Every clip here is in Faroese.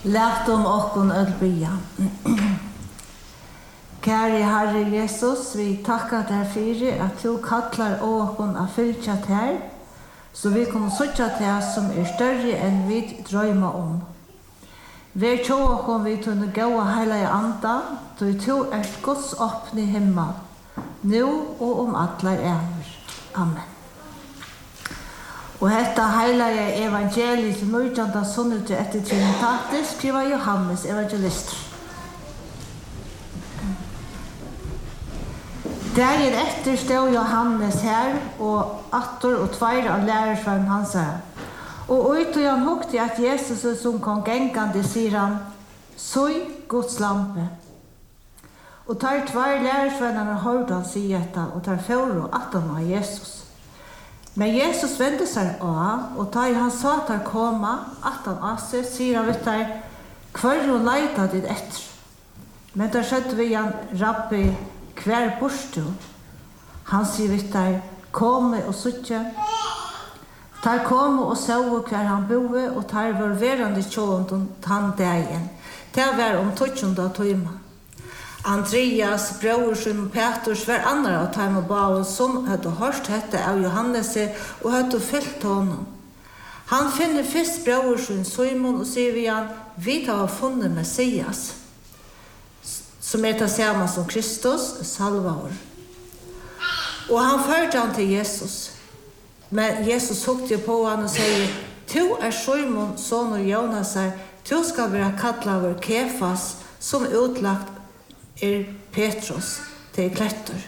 Lært om okkon ølbya. Kære Herre Jesus, vi takkar deg fyrir at du kallar okkon a fylgja her, så vi kan søtja til som større enn vi drøyma om. Vær tjå okkon vi tunne gåa heila i anda, du Guds åpne himmel, nu og om atlar æver. Amen. Og hetta heilige evangeliet til 19. sunnet etter Trinitatis skriver Johannes evangelister. Dagen etter stod Johannes her, og atter og tveir av lærersveien hans her. Og ut og han hukte at Jesus som kom gengande, sier han, «Søy Guds lampe». Og tar tveir lærersveiene hørte han si dette, og tar fjord og atten av Jesus. Men Jesus vendte seg av, og da han sa at han koma, at han av seg, sier han vidt der, «Hver og leita ditt etter?» Men da skjedde vi han, «Rabbi, hver bort du?» Han sier vidt der, «Komme og suttje». Der kom og så hver han boe, og der var verande tjånd han dagen. Det var om 12. timen. Andreas, brorsen og Petrus var andre av dem og bauen som hadde hørt dette av Johannes og hadde fyllt honom. Han finner først brorsen Simon og sier vi han, vi har funnet Messias, som det samme som Kristus, Salvator. Og han førte han til Jesus. Men Jesus hukte på han og sier, «Du Simon, son av Jonas, du skal være kattlet av Kefas, som utlagt Petrus til klettor.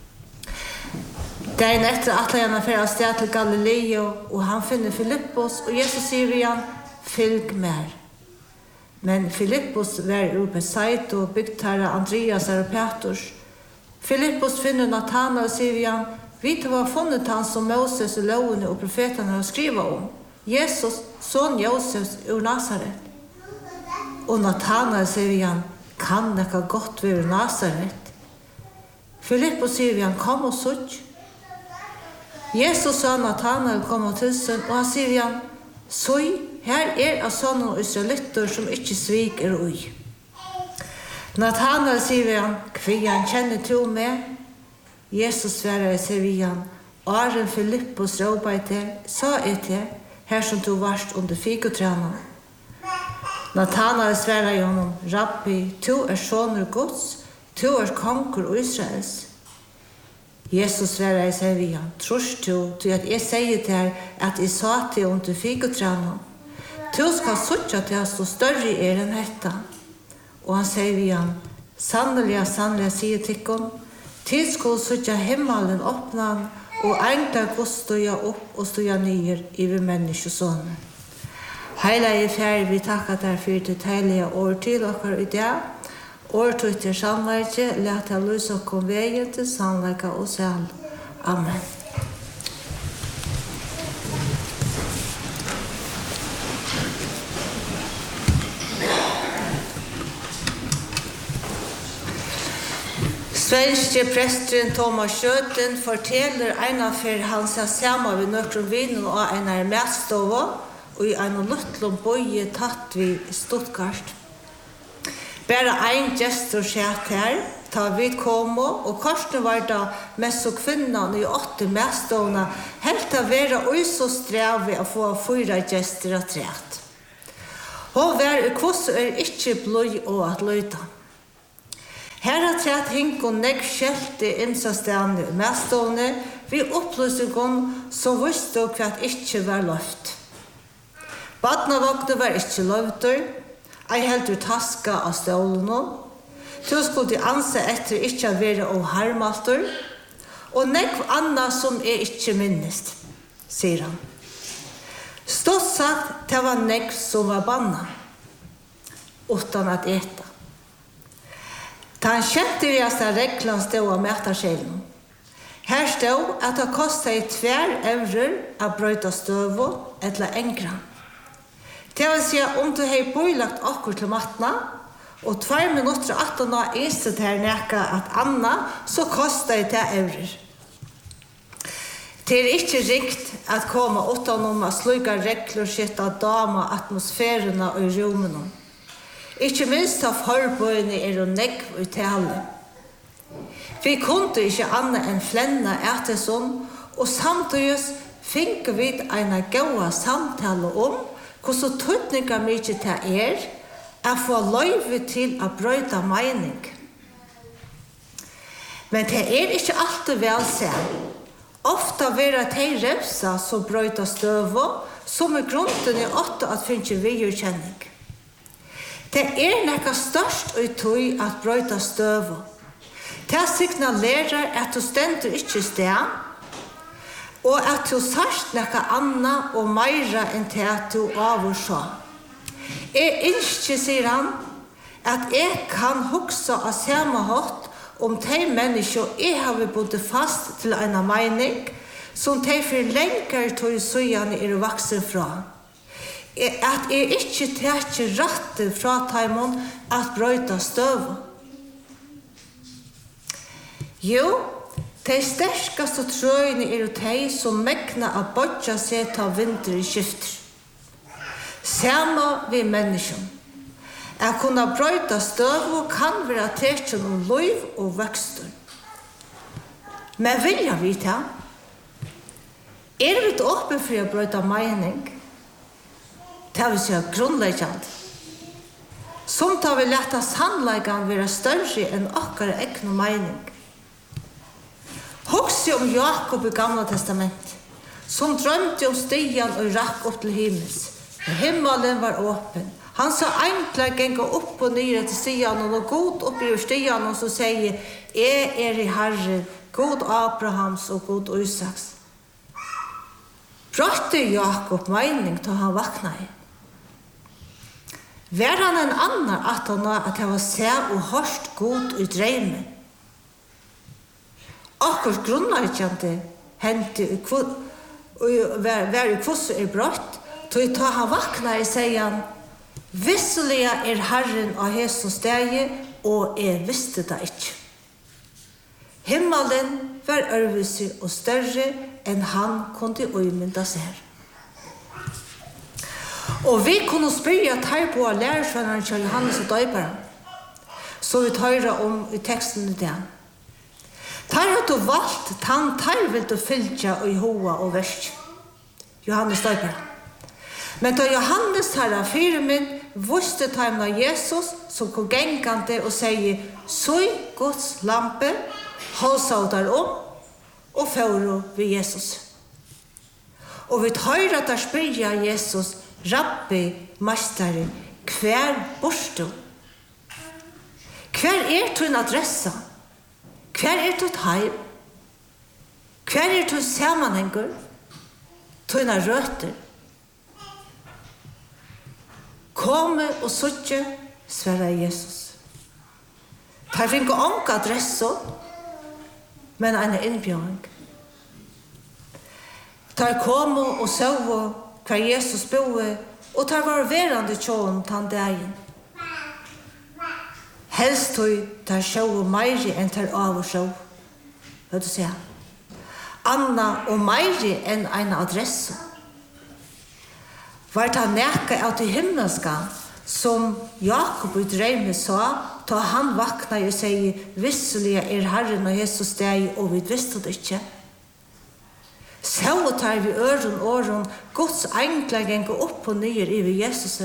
Dagen etter atler han for å sted til Galileo, og han finner Filippos, og Jesus sier vi han, «Fylg mer». Men Filippos var ur Bethsaida og bygd her Andreas og Petrus. Filippos finner Nathanael og sier vi han, «Vi har funnet han som Moses og lovene og profetene har skrivet om, Jesus, son Josef ur Nazaret». Og Nathanael sier vi han, «Kan det ikke godt være Nazaret?» Filippos sier vi han, «Kom og sutt». Jesus sa Nathanael kom til seg, og han sier vi han, «Søy, her av sånne israelitter som ikke sviker ui». Nathanael sier vi han, «Kvian kjenner to med?» Jesus svarer sier vi han, «Aren Filippos råbeit til, sa jeg til, her som du varst under fikotrænen». Nathanael svarer honom, «Rabbi, du soner Guds, du konkur Israels». Jesus svarer seg vi han, «Trorst du til at jeg sier til her at jeg sa til under fikotrænen? Du skal suttja til at så større enn hetta». Og han sier vi han, «Sannelig, sannelig, sier tikkun, til skal suttja himmelen åpna og enda Guds støya opp og støya nyer i vi menneskesåne». Heilige Fær, vi takkar der for det heilige år til okkar i dag. År til til samleike, let jeg løse okkar veien til samleika og sel. Amen. Svenske presteren Thomas Skjøten forteller en av han seg sammen ved nøkron vinen og en av matstova, og i en luttlom bøye tatt vi Stuttgart. Bare ein gestor skjert her, ta vi kom, og korsen var da mest og kvinnan i 8 mestående, helt å være ui så strevi å få 4 gestor av træt. Og hvordan ikke blod og at løyta. Her har træt hink og negg skjelte innsastene mestående, vi opplysningen som visste hva ikke var løft. Badnavåkne var ikke løvder, jeg heldur taska av stålene, til skulle anse etter ikke å være og harmalter, og nekv anna som ikke minnest, sier han. Stått sagt, det var nekv som var banna, utan at eta. Da han kjente vi at reglen stod av mætarsjelen. Her stod at det kostet 2 eurer å brøyta støvo eller engran. Det vil si om du har bøylagt akkur til matna, og 2 minutter at du har instet her nekka at anna, så kostar det eurer. Det ikke rikt at komme utenom at sluga regler sitt av dama atmosfærene og rummene. Ikke minst av forbøyene og negv i tale. Vi kunne ikke annet enn flenna etter og samtidig finner vi en gode samtale hvordan tøtninger mye til å få løyve til å brøyde mening. Men det ikke alltid vel seg. Ofta vera de revsa som brøyta støvo, som grunden i at finne vidurkjenning. Det nekka størst og tøy at brøyta støvo. Det signalerer at du stender ikke sted, og at du sørst nekka anna og meira enn det at du avursa. Ikke, sier han, at jeg kan huksa av samme hatt de mennesker jeg har bodd fast til en mening, som de for lenger tog søgjene voksen fra. At jeg ikke tager rette fra dem at brøyta støv. Jo, de sterkeste trøyene de som megner å bodja seg til vinter i skifter. Samme vi mennesker. At kunne brøyta støv kan være tekjen om liv og vekster. Men vilja vi ta? Vi åpen for å brøyta mening? Det vil si grunnleggende. Som tar vi lette sannleggene være større enn akkurat egen mening. Husk om Jakob i Gamla testament, som drømte om stigen og rakk opp til himmels. Himmelen var åpen. Han sa enkla gänga upp och ner till stigen och god upp i stigen och så säger i Herren, god Abrahams och god Isaks. Bråtte Jakob mening till han vaknade. Var han en annan att han var se och hörst god i drömmen. Akkurat grundläggande hände var i kvoss brott. Då tar han vaknade säger han, visselig Herren av Jesus steg, og jeg visste det ikke. Himmelen var ørvise og større enn han kunne øymynda seg. Og vi kunne spørre tar på lærersvenneren til Johannes og Døyperen, så vi tar om i teksten i det. Tar har du valgt, tar vil du fylke og i hoa og versk. Johannes Døyperen. Men da Johannes tar fire min, visste ta Jesus som kom gengande og sier, «Søy Guds lampe, halsa der og fører vi Jesus.» Og vi tar at der spør Jesus, «Rabbi, mestare, hver bors du? Hver din adressa? Hver ditt heim? Hver din sammenhenger? Dina røtter?» Komme og søtje, sverre Jesus. Der finner ikke adresse, men en innbjørning. Der komme og søve hva Jesus boe, og der var verande tjåen den dagen. Helst tog der sjøve meiri enn der av og sjøv. Hva du sier? Anna og meiri enn en adresse. Var det nekka av det himmelska som Jakob i drømmen sa, da han vakna og sier, visselig Herren og Jesus steg, og vi visste det ikke. Så tar vi åren, Guds enkla gjenga opp og nyer i Jesus.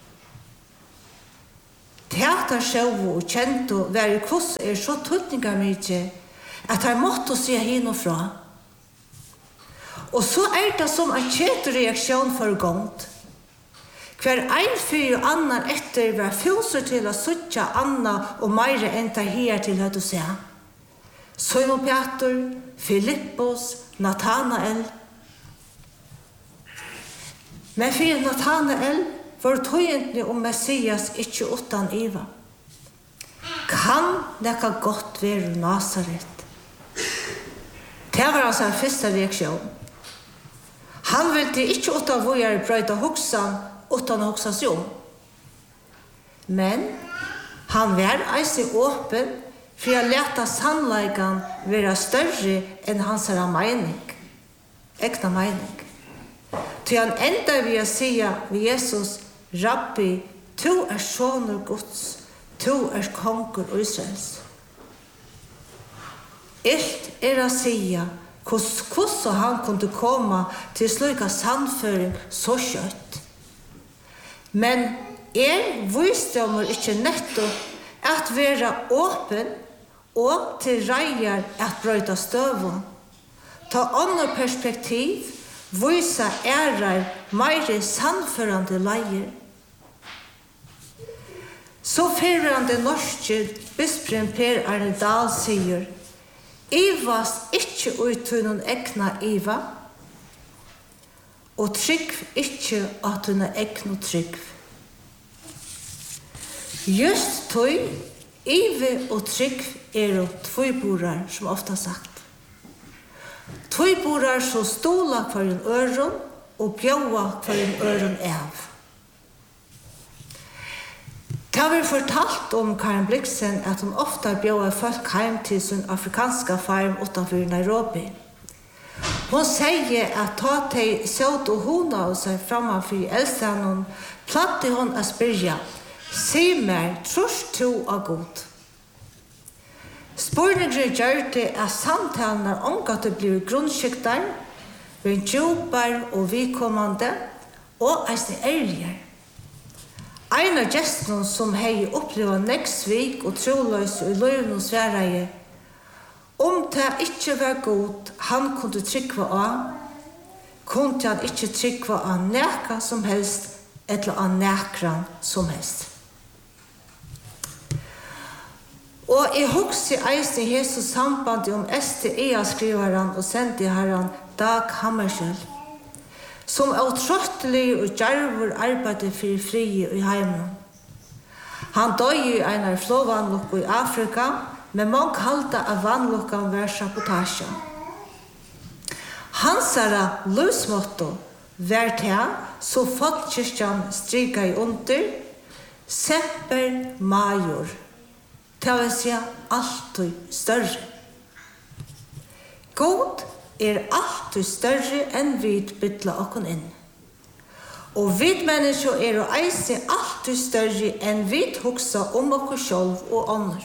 Teater sjøv og kjent og var i kvoss så tøtningar mykje, at han måtte se hin og fra. Og så det som en kjetereaksjon for gongt. Hver ein fyrir annan etter var fjoser til å suttja anna og meire enn ta her til høyt å se. Simon Peter, Filippos, Nathanael. Men for Nathanael var tøyentlig om Messias ikke utan Iva. Kan nekka godt være Nazaret? Det var altså en første reaksjon. Han ville ikke utan våre brøyda hoksan utan å hoksa seg om. Men han var eisig åpen for å leta sannleikan være større enn hans mening. Egna mening. Til han enda vil si ved Jesus, Rabbi, Tu er sonur Guds, tu er kongur Israels. Ilt er å sia hvordan han kunde komma til slika sannføring så kjøtt. Men visdommer ikke nettopp at være åpen og til reier at brøyta støvun. Ta andre perspektiv, visa ærar meire sannførande leier. Så fyrrande norske bispren Per Arne Dahl sier, Ivas ikkje utunun egna Iva, og trygg ikkje atuna egnu trygg. Just tøy, Ive og trygg tvøyborar, som ofta sagt. Tvøyborar som stola kvar en øron og bjaua kvar en øron av. Det har vi fortalt om Karen Blixen at hun ofta bjør folk heim til sin afrikanska farm utanfor Nairobi. Hun sier at ta til søt og hona og seg framfor eldstanen, platte hun å spyrja, «Si meg, trus du av god?» Spurningen gjør det at samtalen er omgatt å bli grunnskiktar, vi djupar og vidkommande, og eisne ærligere. En av gestene som hei opplevd nekksvik og troløs i løven og sværeie, det ikke var godt han kunne tryggva av, kunne han ikke tryggva av næka som helst, eller av nækran som helst. Og jeg husker eisen i Jesus sambandet om STEA-skriveren og sendiherren Dag Hammarskjöld, som utrottelig og djarvor arbeidet for fri i heimen. Han døg i en flåvannlokk i Afrika, men mange halte av vannlokkan var sabotasje. Hansara løsmotto var til, så folkekirken strika i under, Semper Major, til å si alltid større. God alltid større enn vi bytla okken inn. Og vi mennesker å eise alltid større enn vi hoksa om okken selv og ånder.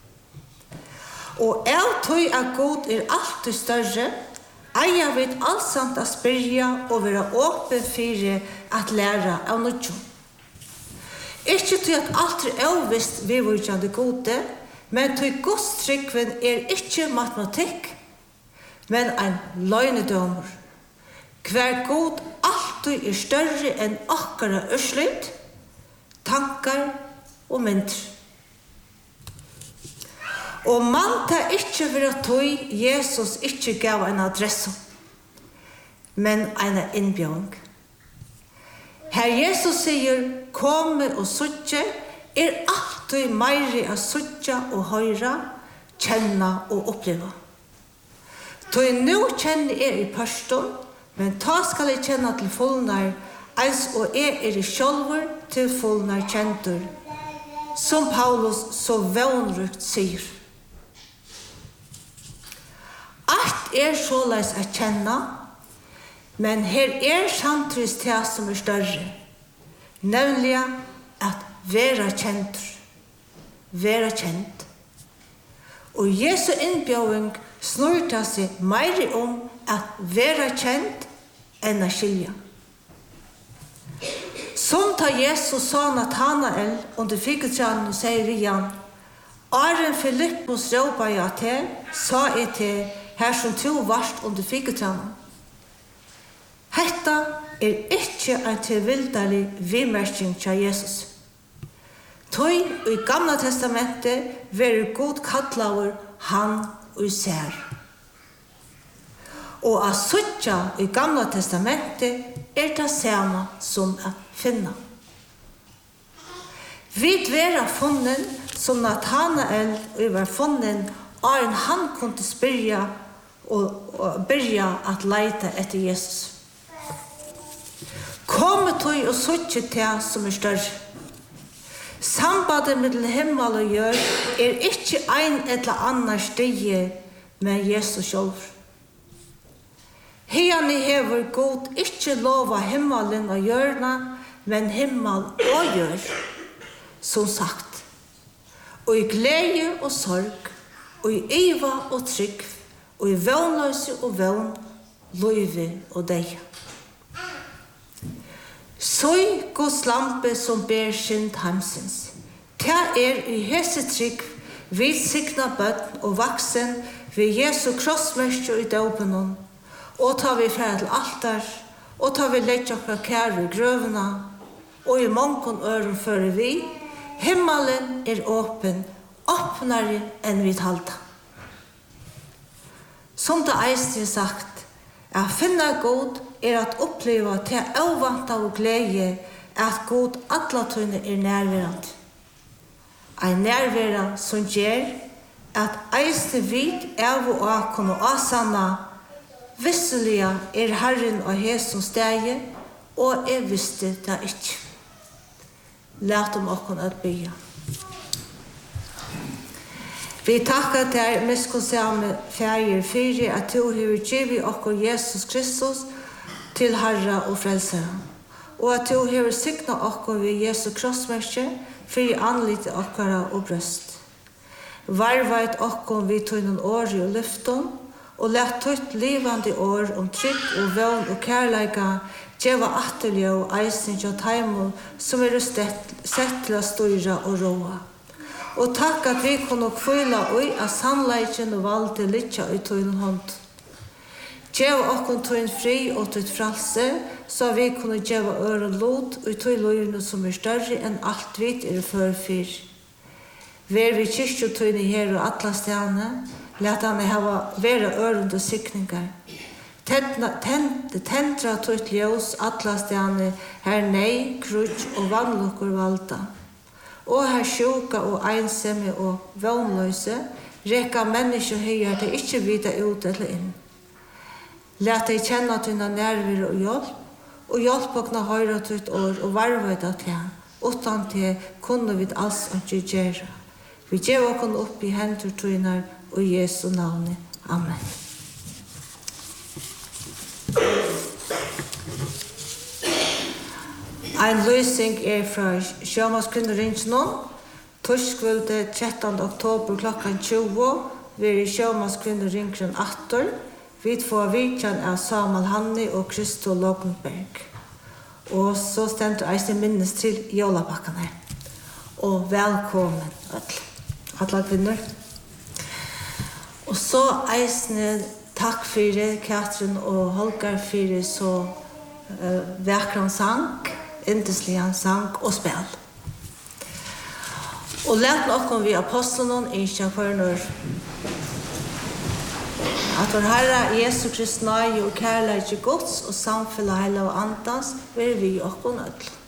Og jeg tog at God alltid større, eier vi allsamt å spyrja og være åpen for at lære av noe. Ikke til at alt overvist vi var det gode, men til godstrykven ikke matematikk, men en løgnedømmer. Hver god alltid større enn akkara ørslut, tankar og mindre. Og man tar ikke for at Jesus ikke gav en adresse, men en innbjørning. Her Jesus sier, komme og suttje, alltid meire å suttje og høyre, kjenne og oppleve. Tog nå kjenner jeg i pørston, men ta skal jeg kjenne til fullnar, eins og jeg i sjølver til fullnar kjentur, som Paulus så vevnrukt sier. Alt såleis å kjenne, men her samtidig det som større, nemlig at være kjentur, være kjent. Og Jesu innbjøring snurta seg meire om at være kjent enn å skilja. Som ta Jesus sa Nathanael under fikkeltranen og sier vi han, Aren Filippus råpa jeg til, sa jeg til her som to varst under fikkeltranen. Hetta ikke en tilvildalig vimerking til Jesus. Tøy i Gamla testamentet verer god kattlaver han og ser. Og a suttja i Gamla testamentet det samme som å finne. Vi vera funnen som Nathanael var funnen og han kunne spyrja og byrja at leite etter Jesus. Kom tøy og suttje til som større. Sambandet mellom himmel og jord ikke en eller annen stige med Jesus selv. Hian hever God ikke lova himmelen og jordna, men himmel og jord. som sagt, og i glede og sorg, og i iva og trygg, og i vånløse og vån, løyve og deg. Søy Guds lampe som ber sin hamsens. Ta i hese trygg, vi signa bøtten og vaksen, vi Jesu krossmerker i døpen, og ta vi fer til altar, og ta vi legge okkar kære i grøvene, og i mången øren fører vi, himmelen åpen, åpnare enn vi talta. Som det eisne sagt, at finna god at oppleva til avvanta og glede at god atlatøyne nærværende. Ein nærværa som gjør at eisne vid av og akon og asanna visselige Herren og Hesun stegi, og visste det ikke. Lat om okon at bya. Vi takkar til miskunnsamme fægir fyrir at du hever givet okkur Jesus Kristus til Herre og Frelsere, og at du hever signa okkur ved Jesu krossmerke fyrir anlite okkara og brøst. Varvait okkur vi tøynen åri og lyfton, og let tøyt livande år om trygg og vøn og kærleika djeva atterlige og eisning og taimon som sett til å styra og roa. Og takk at vi kunne kvila ui av sannleiken og valde litja i tøynen hånd. Djeva okkon tøyn fri og tøyt fralse, så vi kunne djeva øren lot og tøy løyene som større enn alt vidt førfyr. Ver vi kyrkjo tøyne her og atla stjane, let han hava vera øren og sikningar. Tentra tøyt ljós atla stjane her nei, krutsk og vannlokkur valda. Og her sjuka og einsemme og vånløse reka mennesker heier til ikke vita ut eller inn. Let deg kjenne dine nerver og hjelp okna høyre til et år og varve det til han. Utan til kunne vi alls ikke gjøre. Vi gjør okna opp i hendur tøyner og i Jesu navn. Amen. Ein løsning fra Sjømannskvinneringen, torskvelde 13. oktober klokkan 20, ved Sjømannskvinneringen 8. Vi får vidtjen av Samuel Hanni og Kristo Logenberg. Og så stendte eisne minnes til jolabakkene. Og velkommen alle kvinner. Og så eisne takk for Katrin og Holger for så vekran sang, indeslige sang og spil. Og let noen vi apostelen ikke for når at vår Herre Jesu Kristi nøye og kærlighet til Guds og samfunnet hele og andas vil vi okkon ødel.